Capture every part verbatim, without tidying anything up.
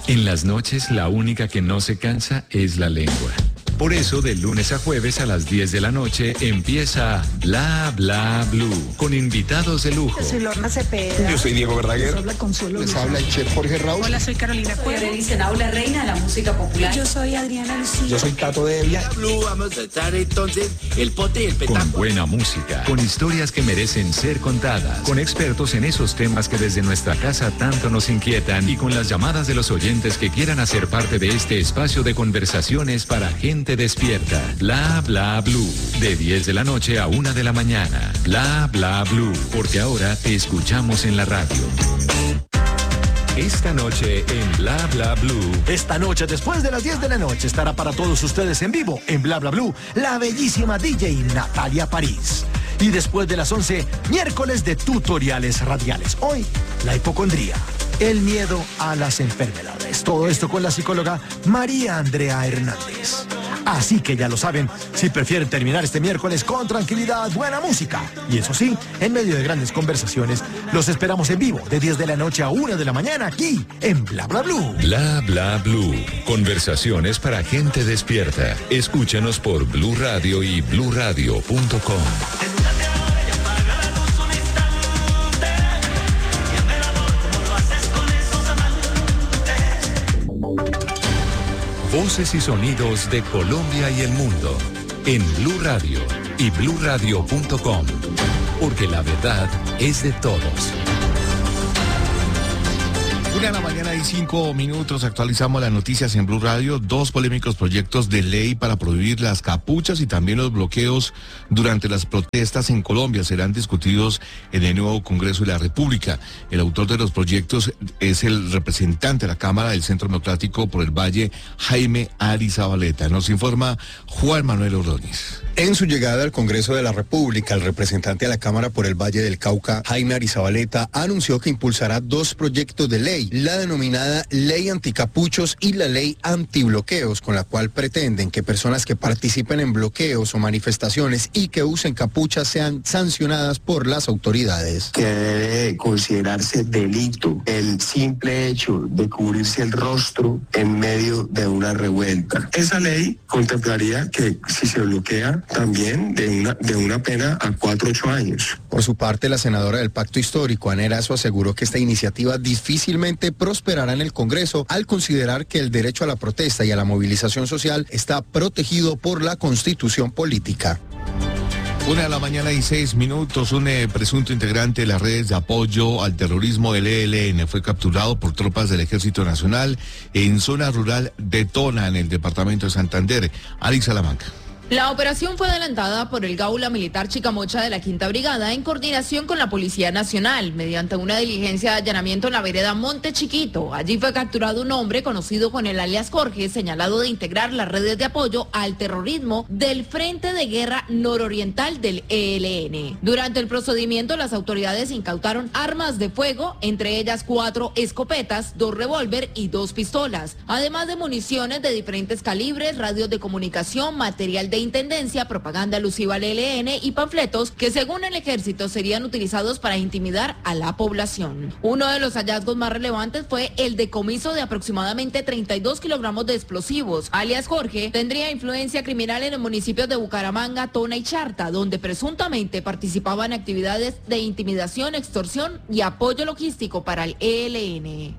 En las noches, la única que no se cansa es la lengua. Por eso, de lunes a jueves a las diez de la noche, empieza Bla Bla Blue, con invitados de lujo. Yo soy Lorna Cepeda. Yo soy Diego Verdaguer. Les habla Consuelo. Les habla el chef Jorge Raúl. Hola, soy Carolina Cuervo. Soy dicen Aula Reina de la música popular. Yo soy Adriana Lucía. Yo soy Tato Devia. Blue, vamos a echar entonces el pote y el petaco. Con buena música, con historias que merecen ser contadas, con expertos en esos temas que desde nuestra casa tanto nos inquietan y con las llamadas de los oyentes que quieran hacer parte de este espacio de conversaciones para gente despierta. Bla Bla Blue, de diez de la noche a una de la mañana. Bla Bla Blue, porque ahora te escuchamos en la radio. Esta noche en Bla Bla Blue. Esta noche, después de las diez de la noche, estará para todos ustedes en vivo en Bla Bla Blue la bellísima D J Natalia París. Y después de las once, miércoles de tutoriales radiales. Hoy, la hipocondría, el miedo a las enfermedades. Todo esto con la psicóloga María Andrea Hernández. Así que ya lo saben, si prefieren terminar este miércoles con tranquilidad, buena música, y eso sí, en medio de grandes conversaciones, los esperamos en vivo de diez de la noche a una de la mañana aquí en Bla Bla Blue. Bla Bla Blue, conversaciones para gente despierta. Escúchanos por Blue Radio y blue radio punto com. Voces y sonidos de Colombia y el mundo en Blue Radio y blue radio punto com, porque la verdad es de todos. Una de la mañana y cinco minutos, actualizamos las noticias en Blue Radio. Dos polémicos proyectos de ley para prohibir las capuchas y también los bloqueos durante las protestas en Colombia serán discutidos en el nuevo Congreso de la República. El autor de los proyectos es el representante de la Cámara del Centro Democrático por el Valle, Jaime Arizabaleta. Nos informa Juan Manuel Ordóñez. En su llegada al Congreso de la República, el representante de la Cámara por el Valle del Cauca, Jaime Arizabaleta, anunció que impulsará dos proyectos de ley, la denominada Ley Anticapuchos y la Ley Antibloqueos, con la cual pretenden que personas que participen en bloqueos o manifestaciones y que usen capuchas sean sancionadas por las autoridades. Que debe considerarse delito el simple hecho de cubrirse el rostro en medio de una revuelta. Esa ley contemplaría que si se bloquea, también de una, de una pena a cuatro a ocho años. Por su parte, la senadora del Pacto Histórico, Ana Erazo, aseguró que esta iniciativa difícilmente prosperará en el Congreso al considerar que el derecho a la protesta y a la movilización social está protegido por la Constitución política. Una de la mañana y seis minutos, un eh, presunto integrante de las redes de apoyo al terrorismo del E L N fue capturado por tropas del Ejército Nacional en zona rural de Tona, en el departamento de Santander. Alex Salamanca. La operación fue adelantada por el Gaula Militar Chicamocha de la Quinta Brigada en coordinación con la Policía Nacional mediante una diligencia de allanamiento en la vereda Monte Chiquito. Allí fue capturado un hombre conocido con el alias Jorge, señalado de integrar las redes de apoyo al terrorismo del Frente de Guerra Nororiental del E L N. Durante el procedimiento, las autoridades incautaron armas de fuego, entre ellas cuatro escopetas, dos revólver y dos pistolas, además de municiones de diferentes calibres, radios de comunicación, material de intendencia, propaganda alusiva al E L N y panfletos que según el ejército serían utilizados para intimidar a la población. Uno de los hallazgos más relevantes fue el decomiso de aproximadamente treinta y dos kilogramos de explosivos. Alias Jorge tendría influencia criminal en los municipios de Bucaramanga, Tona y Charta, donde presuntamente participaba en actividades de intimidación, extorsión y apoyo logístico para el E L N.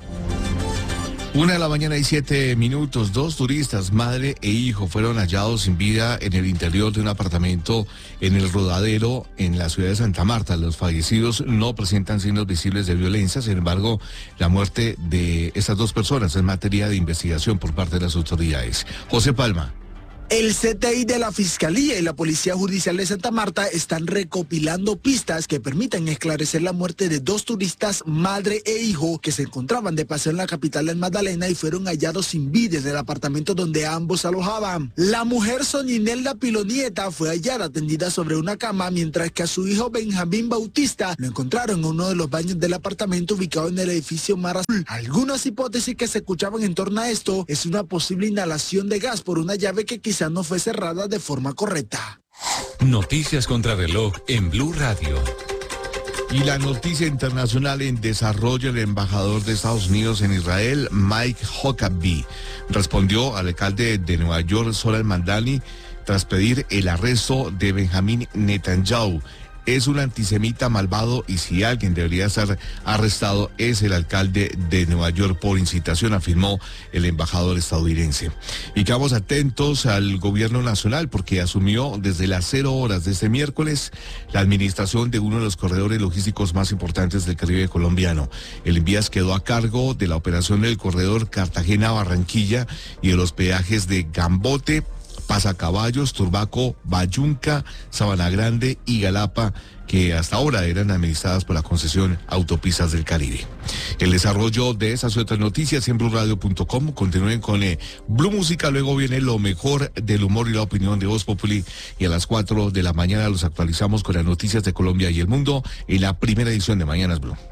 Una de la mañana y siete minutos, dos turistas, madre e hijo, fueron hallados sin vida en el interior de un apartamento en el Rodadero, en la ciudad de Santa Marta. Los fallecidos no presentan signos visibles de violencia, sin embargo, la muerte de estas dos personas es materia de investigación por parte de las autoridades. José Palma. El C T I de la Fiscalía y la Policía Judicial de Santa Marta están recopilando pistas que permitan esclarecer la muerte de dos turistas, madre e hijo, que se encontraban de paseo en la capital del Magdalena y fueron hallados sin vida en el apartamento donde ambos alojaban. La mujer Soninelda Pilonieta fue hallada tendida sobre una cama, mientras que a su hijo Benjamín Bautista lo encontraron en uno de los baños del apartamento ubicado en el edificio Mar Azul. Algunas hipótesis que se escuchaban en torno a esto es una posible inhalación de gas por una llave que quizá no fue cerrada de forma correcta. Noticias contra reloj en Blue Radio. Y la noticia internacional en desarrollo: el embajador de Estados Unidos en Israel, Mike Huckabee, respondió al alcalde de Nueva York, Zohran Mamdani, tras pedir el arresto de Benjamín Netanyahu. Es un antisemita malvado y si alguien debería ser arrestado es el alcalde de Nueva York por incitación, afirmó el embajador estadounidense. Y quedamos atentos al gobierno nacional porque asumió desde las cero horas de este miércoles la administración de uno de los corredores logísticos más importantes del Caribe colombiano. El Envías quedó a cargo de la operación del corredor Cartagena-Barranquilla y de los peajes de Gambote, Pasacaballos, Turbaco, Bayunca, Sabana Grande y Galapa, que hasta ahora eran administradas por la concesión Autopistas del Caribe. El desarrollo de esas y otras noticias en blue radio punto com. Continúen con eh, Blue Música, luego viene lo mejor del humor y la opinión de Voz Populi, y a las cuatro de la mañana los actualizamos con las noticias de Colombia y el mundo en la primera edición de Mañanas Blue.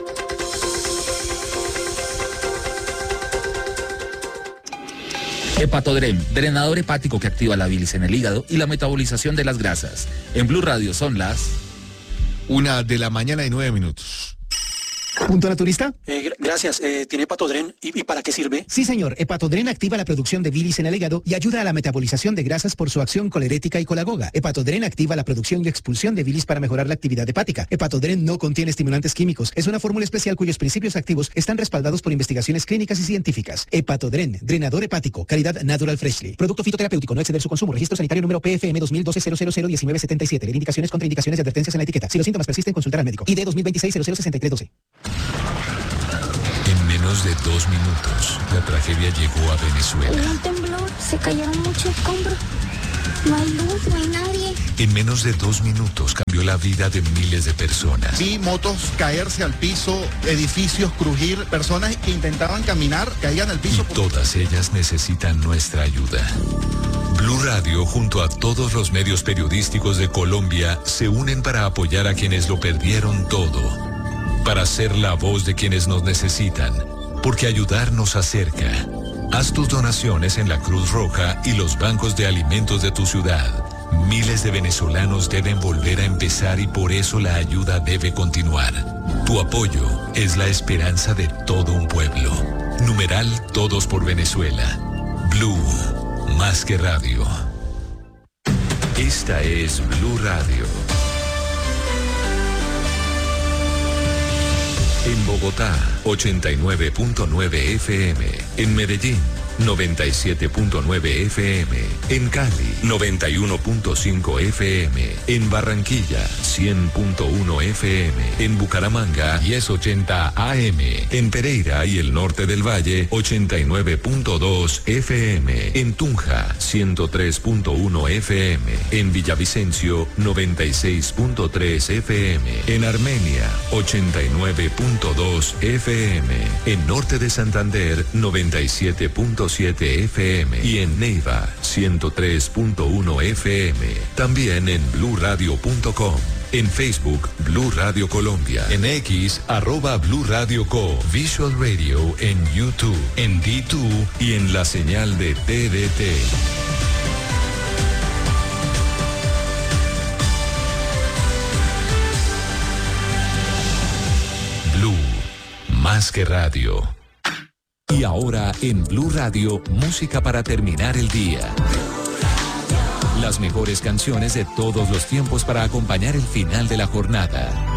Hepatodrem, drenador hepático que activa la bilis en el hígado y la metabolización de las grasas. En Blue Radio son las una de la mañana y nueve minutos. ¿Punto naturista? Eh, gracias. Eh, ¿Tiene Hepatodren? ¿Y, ¿Y para qué sirve? Sí, señor. Hepatodren activa la producción de bilis en el hígado y ayuda a la metabolización de grasas por su acción colerética y colagoga. Hepatodren activa la producción y expulsión de bilis para mejorar la actividad hepática. Hepatodren no contiene estimulantes químicos. Es una fórmula especial cuyos principios activos están respaldados por investigaciones clínicas y científicas. Hepatodren, drenador hepático, calidad Natural Freshly. Producto fitoterapéutico, no exceder su consumo. Registro sanitario número P F M dos mil doce cero cero cero diecinueve setenta y siete. Leer indicaciones, contraindicaciones y advertencias en la etiqueta. Si los síntomas persisten, consultar al médico. I D dos mil veintiséis cero cero sesenta y tres doce. En menos de dos minutos, la tragedia llegó a Venezuela. Hubo un temblor, se cayeron muchos escombros. No hay luz, no hay nadie. En menos de dos minutos cambió la vida de miles de personas. Vi motos caerse al piso, edificios crujir, personas que intentaban caminar caían al piso. Y todas ellas necesitan nuestra ayuda. Blue Radio, junto a todos los medios periodísticos de Colombia, se unen para apoyar a quienes lo perdieron todo. Para ser la voz de quienes nos necesitan, porque ayudar nos acerca. Haz tus donaciones en la Cruz Roja y los bancos de alimentos de tu ciudad. Miles de venezolanos deben volver a empezar y por eso la ayuda debe continuar. Tu apoyo es la esperanza de todo un pueblo. Numeral Todos por Venezuela. Blue, más que radio. Esta es Blue Radio. En Bogotá, ochenta y nueve punto nueve F M. En Medellín, noventa y siete punto nueve F M. En Cali, noventa y uno punto cinco F M. En Barranquilla, cien punto uno F M. En Bucaramanga, diez ochenta A M. En Pereira y el norte del Valle, ochenta y nueve punto dos F M. En Tunja, ciento tres punto uno F M. En Villavicencio, noventa y seis punto tres F M. En Armenia, ochenta y nueve punto dos F M. En Norte de Santander, noventa y siete punto siete F M. Y en Neiva, ciento tres punto uno F M. También en blue radio punto com. En Facebook, Blue Radio Colombia. En X, arroba Blue Radio Co. Visual Radio en YouTube, en D dos y en la señal de T D T. Blue, más que radio. Y ahora en Blue Radio, música para terminar el día. Las mejores canciones de todos los tiempos para acompañar el final de la jornada.